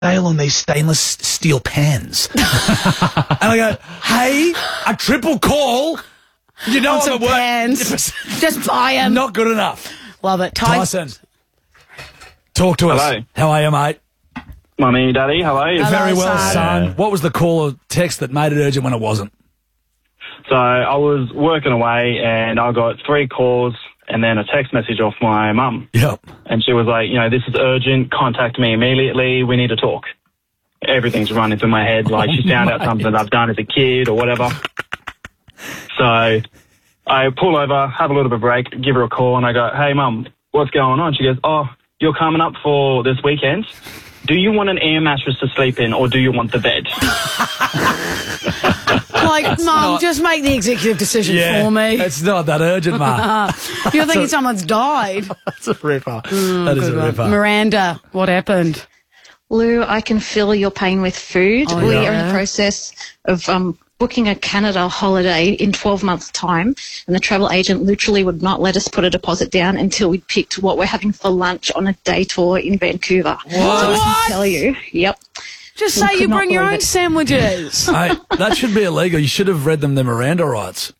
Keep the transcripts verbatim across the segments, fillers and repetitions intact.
sale on these stainless steel pans. And I go, hey, a triple call. You know Want some I'm at work. pans. Just buy them. Not good enough. Love it. Ty- Tyson, talk to us. Hello. How are you, mate? Mummy, Daddy, how are you? Hello, Very well, son. son. Yeah. What was the call or text that made it urgent when it wasn't? So I was working away and I got three calls and then a text message off my mum. Yep. And she was like, you know, this is urgent. Contact me immediately. We need to talk. Everything's running through my head. Like she found out something that I've done as a kid or whatever. So I pull over, have a little bit of a break, give her a call and I go, hey, Mum, what's going on? She goes, oh, you're coming up for this weekend. Do you want an air mattress to sleep in or do you want the bed? Like, Mum, just make the executive decision for me. It's not that urgent, Ma. You're thinking someone's died. That's a ripper. that is a ripper. Miranda, what happened? Lou, I can feel your pain with food. Oh, we yeah. are in the process of um, booking a Canada holiday in twelve months' time, and the travel agent literally would not let us put a deposit down until we'd picked what we're having for lunch on a day tour in Vancouver. What? So I can tell you, yep. Just We say could you not bring your believe own it. sandwiches. Hey, that should be illegal. You should have read them the Miranda rights.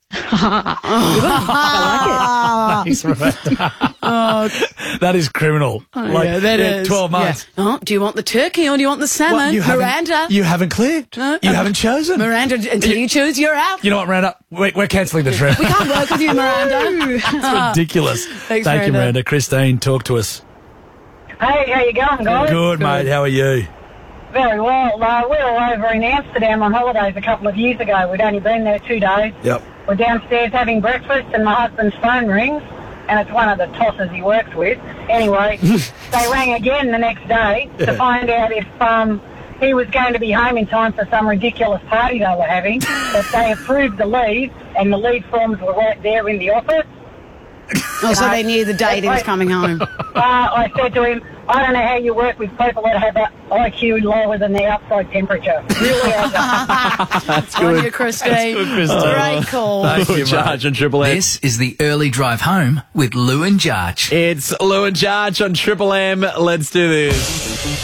I Thanks, Miranda. That is criminal. Oh, yeah, that is. twelve months. Yeah. Oh, do you want the turkey or do you want the salmon? What, you haven't- Miranda. You haven't cleared. Uh, you haven't chosen. Miranda, until you choose, you're out. You know what, Miranda? We're, we're cancelling the trip. We can't work with you, Miranda. It's ridiculous. Thanks, Thank you, Miranda. Miranda. Christine, talk to us. Hey, how you going, guys? Good, mate. How are you? Very well. Uh, we were over in Amsterdam on holidays a couple of years ago. We'd only been there two days. Yep. We're downstairs having breakfast and my husband's phone rings and it's one of the tossers he works with. Anyway, they rang again the next day to find out if um, he was going to be home in time for some ridiculous party they were having. But they approved the leave and the leave forms were right there in the office. Oh, so they knew the date he was coming home. Uh, I said to him, I don't know how you work with people that have an I Q lower than the outside temperature. Really, I That's good. On you, Christine. That's good, Christine. Great call. Thank you, mate. Jarge on Triple M. This is the early drive home with Lou and Jarge. It's Lou and Jarge on Triple M. Let's do this.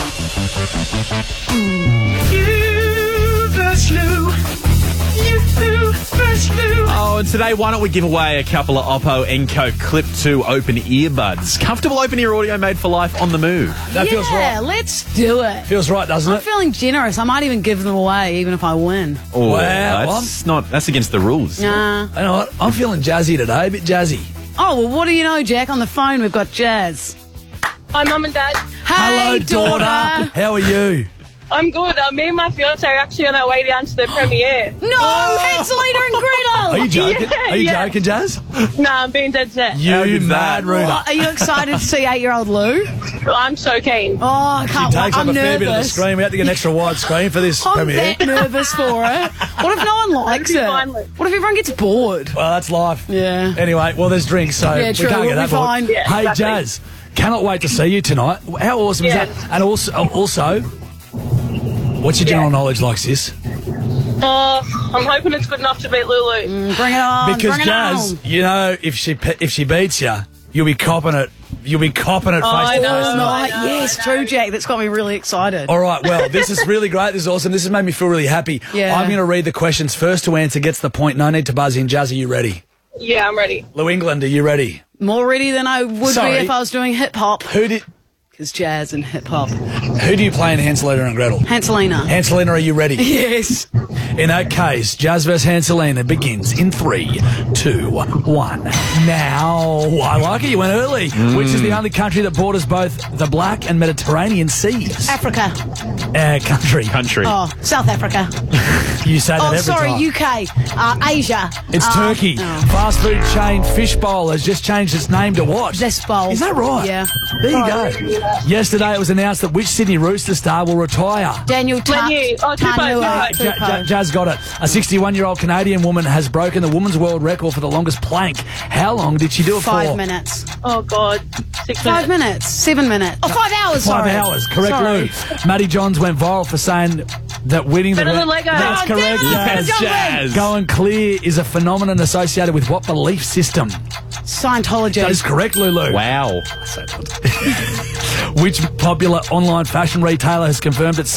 You versus Lou. You versus Lou. Oh, and today, why don't we give away a couple of Oppo Enco Clip two open earbuds? Comfortable open ear audio made for life on the move. That yeah, feels right. let's do it. Feels right, doesn't I'm it? feeling generous. I might even give them away, even if I win. Oh, Wow, that's not. That's against the rules. Nah. You know what? I'm feeling jazzy today, a bit jazzy. Oh, well, what do you know, Jack? On the phone, we've got Jazz. Hi, Mum and Dad. Hey, Hello, daughter. How are you? I'm good. Uh, me and my fiance are actually on our way down to the premiere. No, Hanselina and Gretel. Are you joking? Yeah, are you yeah. joking, Jazz? Nah, I'm being dead set. You good's mad that? Ruder. What, are you excited to see eight-year-old Lou? I'm so keen. Oh, I She can't wait. takes up I'm a fair bit of the nervous. screen. We have to get an extra wide screen for this I'm premiere. that nervous for it. What if no one likes be it? fine, Lou. What if everyone gets bored? Well, that's life. Yeah. Anyway, well, there's drinks, so Yeah, we true. can't We'll get that be bored. fine. Yeah, Hey, exactly. Jazz, cannot wait to see you tonight. How awesome Yeah. is that? And also, also, what's your general knowledge like, sis? Uh, I'm hoping it's good enough to beat Lulu. Mm, bring it on. Because bring it Jazz, on. you know, if she pe- if she beats you, you'll be copping it. You'll be copping it face I to know. face. Oh, tonight. no, yes, true, Jack. That's got me really excited. All right, well, this is really great. This is awesome. This has made me feel really happy. Yeah. I'm going to read the questions. First to answer gets the point. No need to buzz in. Jazz, are you ready? Yeah, I'm ready. Lou England, are you ready? More ready than I would Sorry. be if I was doing hip-hop. Who did? Because jazz and hip-hop. Who do you play in Hanselina and Gretel? Hanselina. Hanselina, are you ready? Yes. In that case, Jazz versus Hanselina begins in three, two, one. Now, I like it. You went early. Which is the only country that borders both the Black and Mediterranean seas? Africa. Uh, country. Country. Oh, South Africa. You say that Oh, every sorry, time. U K. Uh, Asia. It's Uh, Turkey. oh. Fast food chain Fishbowl has just changed its name to what? Zestbowl. Is that right? Yeah. There you go. Yesterday it was announced that which Sydney Rooster star will retire. Daniel Ta- Menu. Oh, Tupou, Tanua. Tupou. Ja- Ja- Jazz got it. A sixty-one-year-old Canadian woman has broken the woman's world record for the longest plank. How long did she do it Five for? minutes. Oh, God. Six Five minutes. minutes. Seven minutes. Oh, five hours, Five sorry. hours. Correct, Sorry. Lou. Matty Johns went viral for saying that winning Better the... than Lego. That's Oh, correct, damn it. Jazz. Jazz. Jazz. Going clear is a phenomenon associated with what belief system? Scientology. That is correct, Lulu. Wow. Which popular online fashion retailer has confirmed its